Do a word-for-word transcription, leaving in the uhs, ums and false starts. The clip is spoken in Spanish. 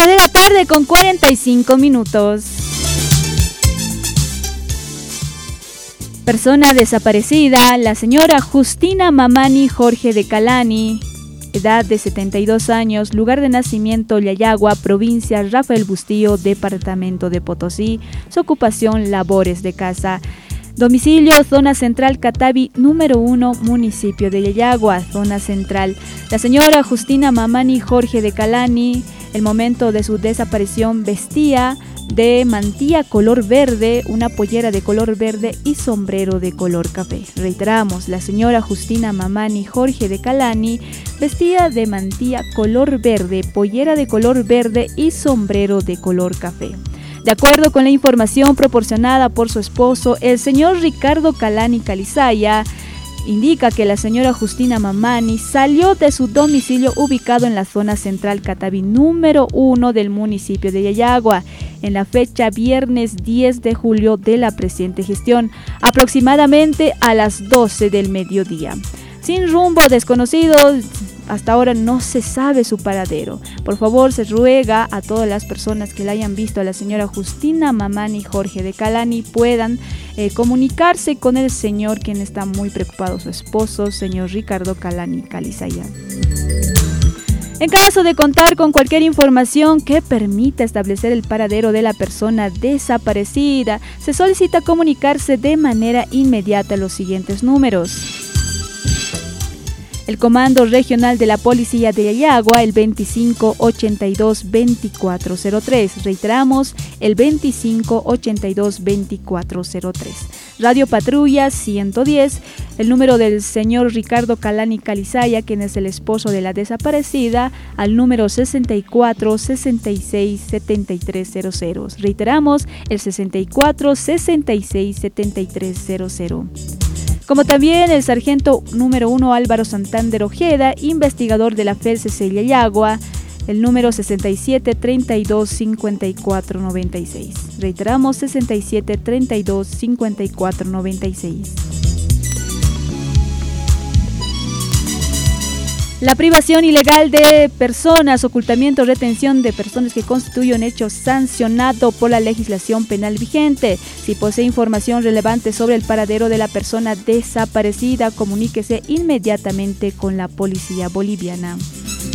ocho de la tarde con cuarenta y cinco minutos. Persona desaparecida, la señora Justina Mamani Jorge de Calani, edad de setenta y dos años, lugar de nacimiento Yayagua, provincia Rafael Bustillo, departamento de Potosí, su ocupación labores de casa. Domicilio, zona central Catavi, número uno, municipio de Yayagua, zona central. La señora Justina Mamani Jorge de Calani, el momento de su desaparición, vestía de mantilla color verde, una pollera de color verde y sombrero de color café. Reiteramos, la señora Justina Mamani Jorge de Calani, vestía de mantilla color verde, pollera de color verde y sombrero de color café. De acuerdo con la información proporcionada por su esposo, el señor Ricardo Calani Calizaya, indica que la señora Justina Mamani salió de su domicilio ubicado en la zona central Catavi número uno del municipio de Yayagua en la fecha viernes diez de julio de la presente gestión, aproximadamente a las doce del mediodía. Sin rumbo desconocido, hasta ahora no se sabe su paradero. Por favor, se ruega a todas las personas que la hayan visto a la señora Justina Mamani Jorge de Calani puedan eh, comunicarse con el señor, quien está muy preocupado, su esposo, señor Ricardo Calani Calizaya. En caso de contar con cualquier información que permita establecer el paradero de la persona desaparecida, se solicita comunicarse de manera inmediata a los siguientes números. El Comando Regional de la Policía de Yayagua, el veinticinco ochenta y dos veinticuatro cero tres. Reiteramos, el veinticinco ochenta y dos veinticuatro cero tres. Radio Patrulla ciento diez, el número del señor Ricardo Calani Calizaya, quien es el esposo de la desaparecida, al número sesenta y cuatro sesenta y seis setenta y tres cero cero. Reiteramos, el sesenta y cuatro sesenta y seis setenta y tres cero cero. Como también el sargento número uno Álvaro Santander Ojeda, investigador de la F E L C C Yayagua, el número sesenta y siete treinta y dos cincuenta y cuatro noventa y seis. Reiteramos, sesenta y siete treinta y dos cincuenta y cuatro noventa y seis. La privación ilegal de personas, ocultamiento o retención de personas que constituye un hecho sancionado por la legislación penal vigente. Si posee información relevante sobre el paradero de la persona desaparecida, comuníquese inmediatamente con la policía boliviana.